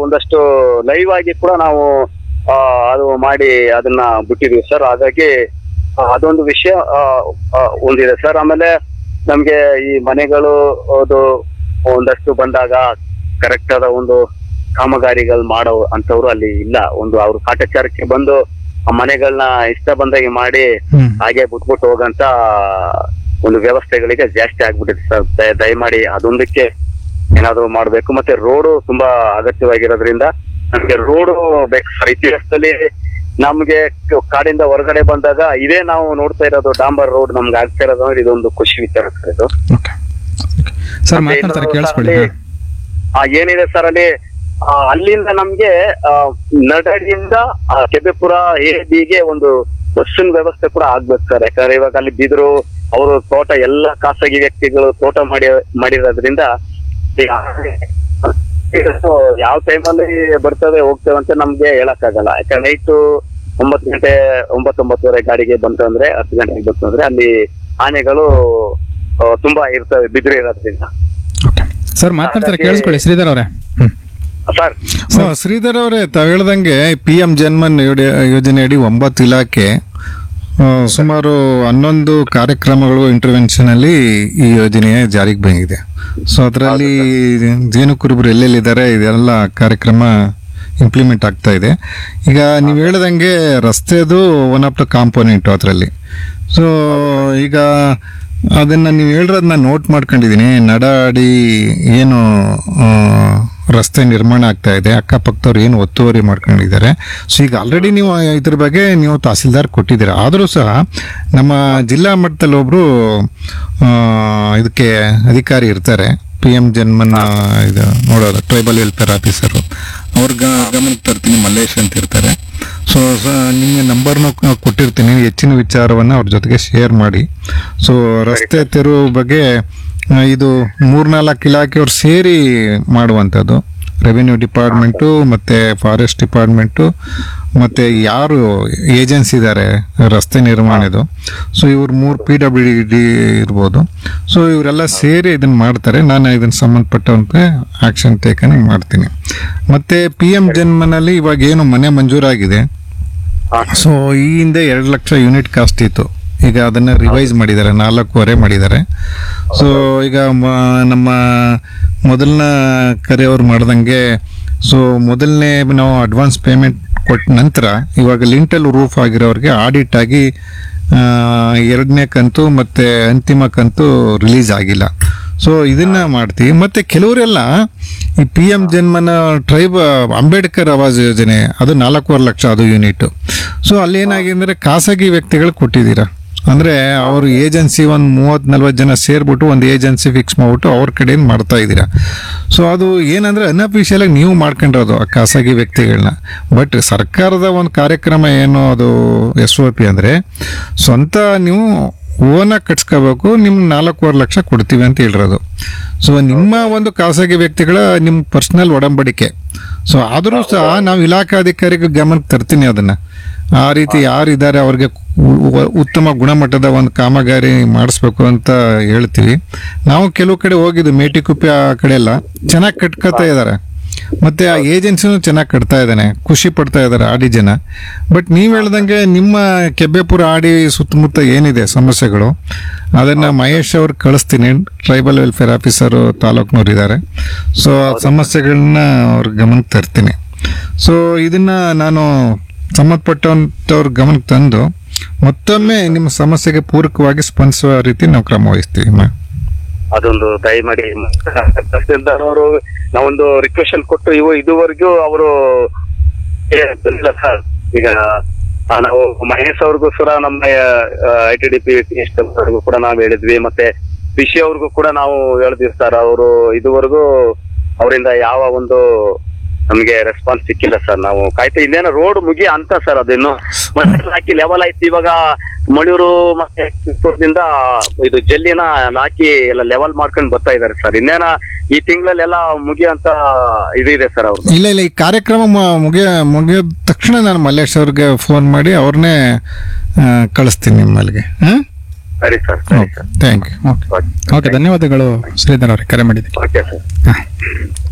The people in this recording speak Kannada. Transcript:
ಒಂದಷ್ಟು ಲೈವ್ ಆಗಿ ಕೂಡ ನಾವು ಅದು ಮಾಡಿ ಅದನ್ನ ಬಿಟ್ಟಿದೀವಿ ಸರ್. ಹಾಗಾಗಿ ಅದೊಂದು ವಿಷಯ ಒಂದಿದೆ ಸರ್. ಆಮೇಲೆ ನಮ್ಗೆ ಈ ಮನೆಗಳು ಅದು ಒಂದಷ್ಟು ಬಂದಾಗ ಕರೆಕ್ಟ್ ಆದ ಒಂದು ಕಾಮಗಾರಿಗಳು ಮಾಡೋ ಅಂತವ್ರು ಅಲ್ಲಿ ಇಲ್ಲ. ಒಂದು ಅವ್ರು ಕಾಟಾಚಾರಕ್ಕೆ ಬಂದು ಆ ಮನೆಗಳನ್ನ ಇಷ್ಟ ಬಂದಾಗೆ ಮಾಡಿ ಹಾಗೆ ಬಿಟ್ಬಿಟ್ಟು ಹೋಗಂತ ಒಂದು ವ್ಯವಸ್ಥೆಗಳಿಗೆ ಜಾಸ್ತಿ ಆಗ್ಬಿಟ್ಟಿದೆ ಸರ್. ದಯಮಾಡಿ ಅದೊಂದಕ್ಕೆ ಏನಾದ್ರು ಮಾಡ್ಬೇಕು. ಮತ್ತೆ ರೋಡು ತುಂಬಾ ಅಗತ್ಯವಾಗಿರೋದ್ರಿಂದ ನಮ್ಗೆ ರೋಡು ಬೇಕು ಸರ್. ಇತಿಹಾಸದಲ್ಲಿ ನಮ್ಗೆ ಕಾಡಿಂದ ಹೊರಗಡೆ ಬಂದಾಗ ಇದೇ ನಾವು ನೋಡ್ತಾ ಇರೋದು ಡಾಂಬರ್ ರೋಡ್ ನಮ್ಗೆ ಆಗ್ತಾ ಇರೋದು ಅಂದ್ರೆ ಇದೊಂದು ಖುಷಿ ವಿಚಾರ ಸರ್ ಇದು. ಏನಿದೆ ಸರ್ ಅಲ್ಲಿ ಅಲ್ಲಿಂದ ನಮ್ಗೆ ನಡಡಿಯಿಂದ ಕೆಬ್ಬೆಪುರ ಎಬಿಗೆ ಒಂದು ಬಸ್ಸಿನ ವ್ಯವಸ್ಥೆ ಕೂಡ ಆಗ್ಬೇಕು ಸರ್. ಯಾಕಂದ್ರೆ ಇವಾಗ ಅಲ್ಲಿ ಬಿದ್ರು ಅವರು ತೋಟ ಎಲ್ಲ ಖಾಸಗಿ ವ್ಯಕ್ತಿಗಳು ತೋಟ ಮಾಡಿರೋದ್ರಿಂದ ಯಾವ ಟೈಮಲ್ಲಿ ಬರ್ತವೆ ಹೋಗ್ತೇವೆ ಅಂತ ನಮ್ಗೆ ಹೇಳಕ್ ಆಗಲ್ಲ. ಯಾಕಂದ್ರೆ ನೈಟು 9 ಗಂಟೆ 9:30 ಗಾಡಿಗೆ ಬಂತಂದ್ರೆ 10 ಗಂಟೆಗೆ ಬಂತಂದ್ರೆ ಅಲ್ಲಿ ಆನೆಗಳು ತುಂಬಾ ಇರ್ತವೆ ಬಿದ್ರು ಇರೋದ್ರಿಂದ. ಸರ್ ಮಾತಾಡ್ತಾರೆ ಕೇಳಿಸ್ಕೊಳ್ಳಿ ಶ್ರೀಧರ್ ಅವರೇ. ಸರ್ ಶ್ರೀಧರ್ ಅವರೇ, ತಾವು ಹೇಳ್ದಂಗೆ PM ಜನ್ಮನ್ ಯೋಜನೆಯಡಿ 9 ಇಲಾಖೆ ಸುಮಾರು 11 ಕಾರ್ಯಕ್ರಮಗಳು ಇಂಟರ್ವೆನ್ಷನ್ ಅಲ್ಲಿ ಈ ಯೋಜನೆ ಜಾರಿಗೆ ಬಂದಿದೆ. ಸೊ ಅದರಲ್ಲಿ ಜೇನು ಕುರುಬರು ಎಲ್ಲೆಲ್ಲಿದ್ದಾರೆ ಇದೆಲ್ಲ ಕಾರ್ಯಕ್ರಮ ಇಂಪ್ಲಿಮೆಂಟ್ ಆಗ್ತಾ ಇದೆ. ಈಗ ನೀವು ಹೇಳ್ದಂಗೆ ರಸ್ತೆದು ಒನ್ ಆಫ್ ದ ಕಾಂಪೋನೆಂಟು ಅದರಲ್ಲಿ. ಸೊ ಈಗ ಅದನ್ನ ನೀವು ಹೇಳಿರೋದನ್ನ ನೋಟ್ ಮಾಡ್ಕೊಂಡಿದ್ದೀನಿ. ನಡಾಡಿ ಏನು ರಸ್ತೆ ನಿರ್ಮಾಣ ಆಗ್ತಾ ಇದೆ, ಅಕ್ಕಪಕ್ಕದವ್ರು ಏನು ಒತ್ತುವರಿ ಮಾಡ್ಕೊಂಡಿದ್ದಾರೆ. ಸೊ ಈಗ ಆಲ್ರೆಡಿ ನೀವು ಇದ್ರ ಬಗ್ಗೆ ನೀವು ತಹಸೀಲ್ದಾರ್ ಕೊಟ್ಟಿದ್ದೀರ. ಆದರೂ ಸಹ ನಮ್ಮ ಜಿಲ್ಲಾ ಮಟ್ಟದಲ್ಲಿ ಒಬ್ರು ಇದಕ್ಕೆ ಅಧಿಕಾರಿ ಇರ್ತಾರೆ, PM ಜನ್ಮನ್ ಇದು ನೋಡೋದು ಟ್ರೈಬಲ್ ವೆಲ್ಫೇರ್ ಆಫೀಸರು. ಅವ್ರ ಗಮನಕ್ಕೆ ತರ್ತೀನಿ, ಮಲ್ಲೇಶ್ ಅಂತ ಇರ್ತಾರೆ. ಸೊ ನಿಮಗೆ ನಂಬರ್ನು ಕೊಟ್ಟಿರ್ತೀನಿ, ಹೆಚ್ಚಿನ ವಿಚಾರವನ್ನು ಅವ್ರ ಜೊತೆಗೆ ಶೇರ್ ಮಾಡಿ. ಸೊ ರಸ್ತೆ ತೆರವು ಬಗ್ಗೆ ಇದು 3-4 ಇಲಾಖೆಯವ್ರು ಸೇರಿ ಮಾಡುವಂಥದ್ದು. ರೆವಿನ್ಯೂ ಡಿಪಾರ್ಟ್ಮೆಂಟು ಮತ್ತು ಫಾರೆಸ್ಟ್ ಡಿಪಾರ್ಟ್ಮೆಂಟು ಮತ್ತು ಯಾರು ಏಜೆನ್ಸಿ ಇದ್ದಾರೆ ರಸ್ತೆ ನಿರ್ಮಾಣದ್ದು, ಸೊ ಇವ್ರು 3 PWD ಇರ್ಬೋದು. ಸೊ ಇವರೆಲ್ಲ ಸೇರಿ ಇದನ್ನು ಮಾಡ್ತಾರೆ. ನಾನು ಇದನ್ನು ಸಂಬಂಧಪಟ್ಟಂತೆ ಆ್ಯಕ್ಷನ್ ಟೇಕನ್ ಮಾಡ್ತೀನಿ. ಮತ್ತು PM ಜನ್ಮನಲ್ಲಿ ಇವಾಗ ಏನು ಮನೆ ಮಂಜೂರಾಗಿದೆ, ಸೊ ಈ ಹಿಂದೆ 2 ಲಕ್ಷ ಯೂನಿಟ್ ಕಾಸ್ಟ್ ಇತ್ತು. ಈಗ ಅದನ್ನು ರಿವೈಸ್ ಮಾಡಿದ್ದಾರೆ, 4.25 ಮಾಡಿದ್ದಾರೆ. ಸೊ ಈಗ ನಮ್ಮ ಮೊದಲನ ಕರೆಯವ್ರು ಮಾಡ್ದಂಗೆ, ಸೊ ಮೊದಲನೇ ನಾವು ಅಡ್ವಾನ್ಸ್ ಪೇಮೆಂಟ್ ಕೊಟ್ಟ ನಂತರ ಇವಾಗ ಲಿಂಟಲ್ ರೂಫ್ ಆಗಿರೋರಿಗೆ ಆಡಿಟ್ ಆಗಿ 2ನೇ ಕಂತು ಮತ್ತು ಅಂತಿಮ ಕಂತು ರಿಲೀಸ್ ಆಗಿಲ್ಲ. ಸೊ ಇದನ್ನ ಮಾಡ್ತೀವಿ. ಮತ್ತು ಕೆಲವರೆಲ್ಲ ಈ PM ಜನ್ಮನ ಅಂಬೇಡ್ಕರ್ ಆವಾಸ್ ಯೋಜನೆ ಅದು 4.25 ಲಕ್ಷ ಅದು ಯೂನಿಟ್. ಸೊ ಅಲ್ಲಿ ಏನಾಗಿದೆ ಅಂದರೆ ಖಾಸಗಿ ವ್ಯಕ್ತಿಗಳು ಕೊಟ್ಟಿದ್ದೀರಾ, ಅಂದರೆ ಅವರು ಏಜೆನ್ಸಿ ಒಂದು 30-40 ಜನ ಸೇರ್ಬಿಟ್ಟು ಒಂದು ಏಜೆನ್ಸಿ ಫಿಕ್ಸ್ ಮಾಡ್ಬಿಟ್ಟು ಅವ್ರ ಕಡೆಯಿಂದ ಮಾಡ್ತಾ ಇದ್ದೀರಾ. ಸೊ ಅದು ಏನಂದರೆ ಅನ್ಅಫಿಷಿಯಲ್ ಆಗಿ ನೀವು ಮಾಡ್ಕೊಂಡಿರೋದು ಆ ಖಾಸಗಿ ವ್ಯಕ್ತಿಗಳನ್ನ. ಬಟ್ ಸರ್ಕಾರದ ಒಂದು ಕಾರ್ಯಕ್ರಮ ಏನು ಅದು SOP ಅಂದರೆ ಸ್ವಂತ ನೀವು ಓನಾಗಿ ಕಟ್ಸ್ಕೋಬೇಕು, ನಿಮ್ಗೆ 4.25 ಲಕ್ಷ ಕೊಡ್ತೀವಿ ಅಂತ ಹೇಳಿರೋದು. ಸೊ ನಿಮ್ಮ ಒಂದು ಖಾಸಗಿ ವ್ಯಕ್ತಿಗಳ ನಿಮ್ಮ ಪರ್ಸನಲ್ ಒಡಂಬಡಿಕೆ. ಸೊ ಆದರೂ ಸಹ ನಾವು ಇಲಾಖಾಧಿಕಾರಿಗೆ ಗಮನಕ್ಕೆ ತರ್ತೀನಿ ಅದನ್ನು. ಆ ರೀತಿ ಯಾರಿದ್ದಾರೆ ಅವ್ರಿಗೆ ಉತ್ತಮ ಗುಣಮಟ್ಟದ ಒಂದು ಕಾಮಗಾರಿ ಮಾಡಿಸ್ಬೇಕು ಅಂತ ಹೇಳ್ತೀವಿ. ನಾವು ಕೆಲವು ಕಡೆ ಹೋಗಿದ್ದು, ಮೇಟಿಕುಪ್ಪೆ ಆ ಕಡೆ ಎಲ್ಲ ಚೆನ್ನಾಗಿ ಕಟ್ಕೋತಾ ಇದ್ದಾರೆ. ಮತ್ತು ಆ ಏಜೆನ್ಸಿನೂ ಚೆನ್ನಾಗಿ ಕಟ್ತಾ ಇದ್ದಾನೆ, ಖುಷಿ ಪಡ್ತಾ ಇದ್ದಾರೆ ಆಡಿ ಜನ. ಬಟ್ ನೀವು ಹೇಳ್ದಂಗೆ ನಿಮ್ಮ ಕೆಬ್ಬೆಪುರ ಆಡಿ ಸುತ್ತಮುತ್ತ ಏನಿದೆ ಸಮಸ್ಯೆಗಳು, ಅದನ್ನು ಮಹೇಶ್ ಅವ್ರಿಗೆ ಕಳಿಸ್ತೀನಿ. ಟ್ರೈಬಲ್ ವೆಲ್ಫೇರ್ ಆಫೀಸರು ತಾಲೂಕ್ನವ್ರು ಇದ್ದಾರೆ. ಸೊ ಆ ಸಮಸ್ಯೆಗಳನ್ನ ಅವ್ರ ಗಮನಕ್ಕೆ ತರ್ತೀನಿ. ಸೊ ಇದನ್ನು ನಾನು ಸಂಬಂಧಪಟ್ಟಂಥವ್ರ ಗಮನಕ್ಕೆ ತಂದು ಮತ್ತೊಮ್ಮೆ ನಿಮ್ಮ ಸಮಸ್ಯೆಗೆ ಪೂರಕವಾಗಿ ಸ್ಪಂದಿಸುವ ರೀತಿ ನಾವು ಕ್ರಮ ವಹಿಸ್ತೀವಿ. ಅದೊಂದು ದಯಮಾಡಿ ತಹಸೀಲ್ದಾರ್ ನಾವೊಂದು ರಿಕ್ವೆಸ್ಟ್ ಕೊಟ್ಟು ಇದುವರೆಗೂ ಅವರು ಸರ್. ಈಗ ನಾವು ಮಹೇಶ್ ಅವ್ರಿಗೋಸ್ಕರ ನಮ್ಮ ITDP ಅವ್ರಿಗೂ ಕೂಡ ನಾವು ಹೇಳಿದ್ವಿ, ಮತ್ತೆ ಪಿಶಿ ಅವ್ರಿಗೂ ಕೂಡ ನಾವು ಹೇಳಿದ್ವಿ ಸರ್. ಅವರು ಇದುವರೆಗೂ ಅವರಿಂದ ಯಾವ ಒಂದು ನಮ್ಗೆ ರೆಸ್ಪಾನ್ಸ್ ಸಿಕ್ಕಿಲ್ಲ ಸರ್. ನಾವು ಕಾಯ್ತಾ ಇನ್ನೇನೋ ರೋಡ್ ಮುಗಿ ಅಂತ ಸರ್. ಅದಿನ್ನು ಹಾಕಿ ಲೆವೆಲ್ ಆಯ್ತು. ಇವಾಗ ಮಳೂರು ಮತ್ತೆ ಕಿತ್ತೂರದಿಂದ ಇದು ಜಲ್ಲಿನ ಹಾಕಿ ಎಲ್ಲ ಲೆವೆಲ್ ಮಾಡ್ಕೊಂಡು ಬರ್ತಾ ಇದಾರೆ ಸರ್. ಇನ್ನೇನ ಈ ತಿಂಗಳಲ್ಲೆಲ್ಲ ಮುಗಿ ಅಂತ ಇದೆ ಸರ್ ಅವ್ರು. ಇಲ್ಲ ಈ ಕಾರ್ಯಕ್ರಮ ಮುಗಿದ ತಕ್ಷಣ ನಾನು ಮಲ್ಲೇಶ್ ಅವ್ರಿಗೆ ಫೋನ್ ಮಾಡಿ ಅವ್ರನ್ನೇ ಕಳಿಸ್ತೀನಿ ನಿಮ್ಮಲ್ಲಿಗೆ. ಸರಿ ಸರ್. Thank you. ಓಕೆ, ಧನ್ಯವಾದಗಳು ಶ್ರೀಧರ್ ಅವರೇ, ಕರೆ ಮಾಡಿದ್ದೀವಿ. Okay sir.